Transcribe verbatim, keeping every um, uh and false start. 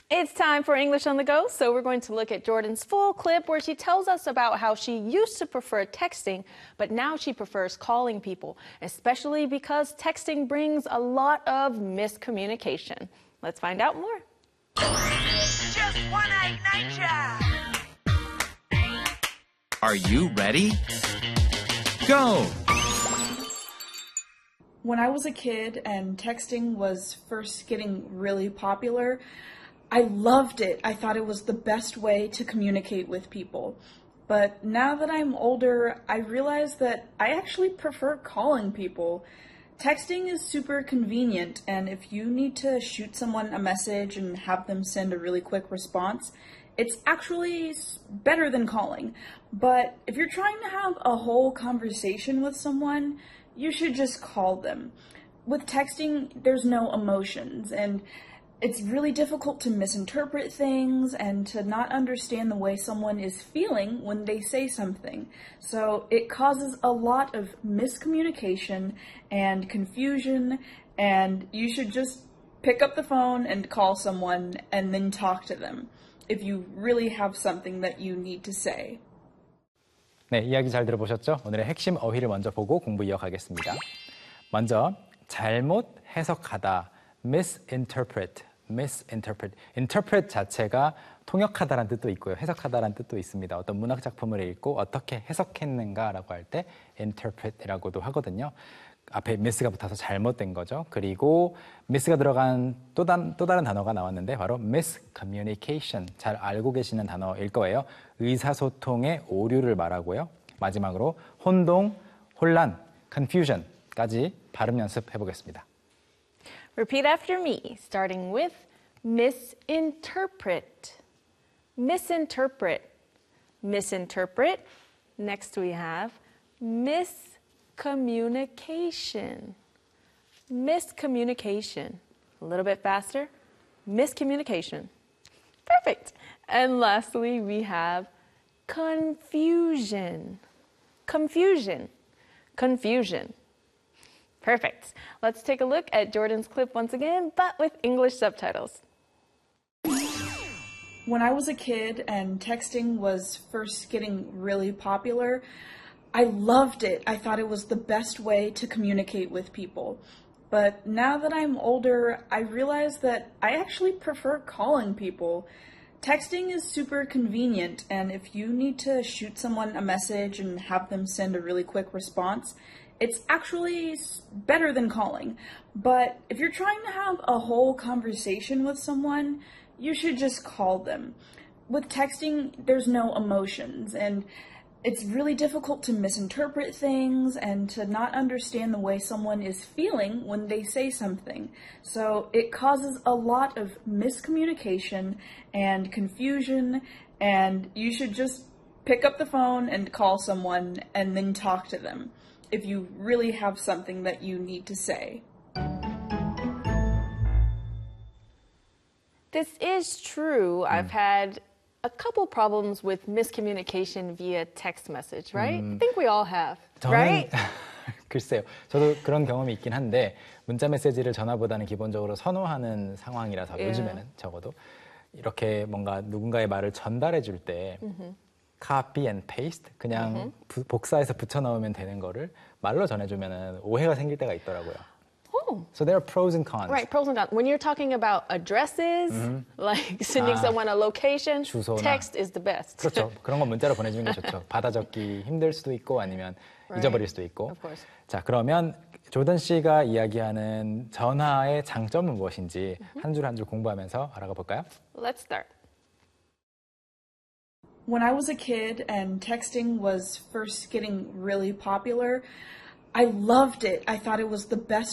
It's time for English on the Go, so we're going to look at Jordan's full clip where she tells us about how she used to prefer texting, but now she prefers calling people, especially because texting brings a lot of miscommunication. Let's find out more. Just one night night job. Are you ready? Go! When I was a kid and texting was first getting really popular, I loved it. I thought it was the best way to communicate with people. But now that I'm older, I realize that I actually prefer calling people. Texting is super convenient, and if you need to shoot someone a message and have them send a really quick response, it's actually better than calling. But if you're trying to have a whole conversation with someone, you should just call them. With texting, there's no emotions, and it's really difficult to misinterpret things and to not understand the way someone is feeling when they say something. So it causes a lot of miscommunication and confusion, and you should just pick up the phone and call someone and then talk to them if you really have something that you need to say. 네, 이야기 잘 들어보셨죠? 오늘의 핵심 어휘를 먼저 보고 공부 이어가겠습니다. 먼저 잘못 해석하다, misinterpret, misinterpret. interpret 자체가 통역하다라는 뜻도 있고요. 해석하다라는 뜻도 있습니다. 어떤 문학 작품을 읽고 어떻게 해석했는가라고 할 때 interpret이라고도 하거든요. 앞에 miss가 붙어서 잘못된 거죠. 그리고 miss가 들어간 또, 단, 또 다른 단어가 나왔는데 바로 miscommunication. 잘 알고 계시는 단어일 거예요. 의사소통의 오류를 말하고요. 마지막으로 혼동, 혼란, confusion까지 발음 연습해 보겠습니다. Repeat after me, starting with misinterpret. Misinterpret. Misinterpret. Next we have miscommunication. Miscommunication. A little bit faster. Miscommunication. Perfect. And lastly, we have confusion. Confusion. Confusion. Perfect. Let's take a look at Jordan's clip once again, but with English subtitles. When I was a kid and texting was first getting really popular, I loved it. I thought it was the best way to communicate with people. But now that I'm older, I realize that I actually prefer calling people. Texting is super convenient, and if you need to shoot someone a message and have them send a really quick response, it's actually better than calling. But if you're trying to have a whole conversation with someone, you should just call them. With texting, there's no emotions, and it's really difficult to misinterpret things and to not understand the way someone is feeling when they say something. So it causes a lot of miscommunication and confusion, and you should just pick up the phone and call someone and then talk to them if you really have something that you need to say. This is true. Mm. I've had a couple problems with miscommunication via text message, right? Mm. I think we all have, 저는, right? 글쎄요. 저도 그런 경험이 있긴 한데 문자 메시지를 전화보다는 기본적으로 선호하는 상황이라서 yeah. 요즘에는 적어도 이렇게 뭔가 누군가의 말을 전달해 줄 때 mm-hmm. copy and paste 그냥 mm-hmm. 부, 복사해서 붙여 넣으면 되는 거를 말로 전해주면 오해가 생길 때가 있더라고요. Oh. So there are pros and cons. Right, pros and cons. When you're talking about addresses, mm-hmm. like sending 아, someone a location, 주소나. Text is the best. 그렇죠. 그런 건 문자로 보내주는 게 좋죠. 받아 적기 힘들 수도 있고 아니면 right. 잊어버릴 수도 있고. Of course. 자, 그러면 조던 씨가 이야기하는 전화의 장점은 무엇인지 mm-hmm. 한 줄 한 줄 공부하면서 알아가 볼까요? Let's start. When I was a kid and texting was first getting really popular, I loved it. I thought it was the best